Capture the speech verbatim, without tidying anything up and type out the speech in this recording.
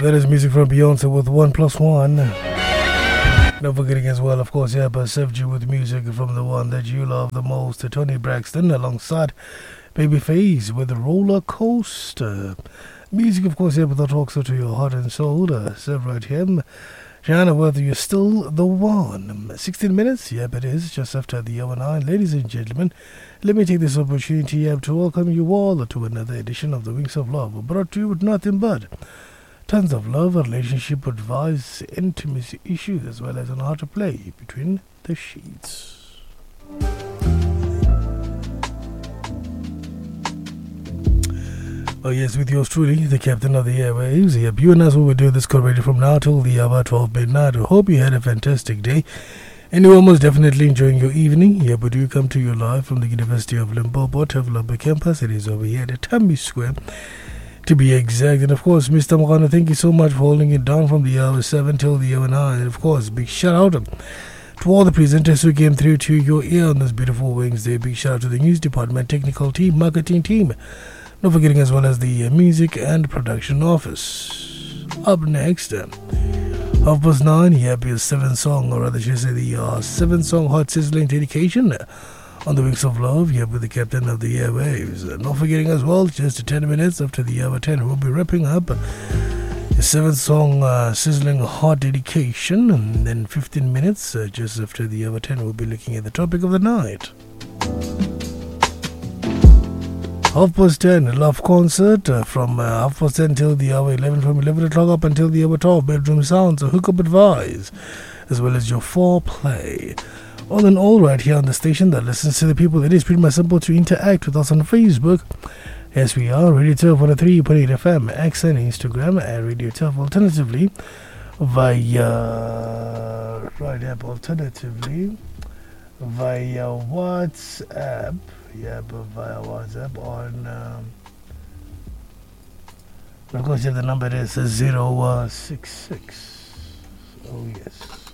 That is music from Beyonce with One Plus One. Not forgetting as well, of course, yeah, but served you with music from the one that you love the most, Tony Braxton, alongside Babyface with Roller Coaster. Music, of course, yeah, but that talks to your heart and soul. Uh, served right here. Joanna, whether you're still the one. sixteen minutes, yep, it is, just after the hour nine. Ladies and gentlemen, let me take this opportunity yep, to welcome you all to another edition of the Wings of Love, brought to you with nothing but tons of love, relationship advice, intimacy issues, as well as on how to play between the sheets. Oh yes, with yours truly, the captain of the airwaves. Yep, you and us will do this already from now till the hour twelve midnight. I hope you had a fantastic day and you're almost definitely enjoying your evening. Yeah, but you come to you live from the University of Limpopo, Tavlaba campus. It is over here at Tambi Square, to be exact. And of course, Mister Mogano, thank you so much for holding it down from the hour seven till the hour nine. And of course, big shout out to all the presenters who came through to your ear on this beautiful Wednesday. Big shout out to the news department, technical team, marketing team. Not forgetting as well as the uh, music and production office. Up next, uh, half past nine, yep, your seven song, or rather should I say the uh, seven song hot sizzling dedication uh, on the Wings of Love, yep, with the captain of the airwaves. Uh, not forgetting as well, just ten minutes after the hour ten, we'll be wrapping up uh, the seven song uh, sizzling hot dedication, and then fifteen minutes uh, just after the hour ten, we'll be looking at the topic of the night. Half past ten, a love concert uh, from uh, half past ten till the hour eleven, from eleven o'clock up until the hour twelve. Bedroom sounds, a hookup advice, as well as your foreplay. All in all, right here on the station that listens to the people, it is pretty much simple to interact with us on Facebook. Yes, we are Radio Turf one oh three point eight F M, X and Instagram, and Radio Turf alternatively via right app alternatively via WhatsApp. Yeah, but via WhatsApp on, um, of course, yeah, the number is zero six six. Oh, yes.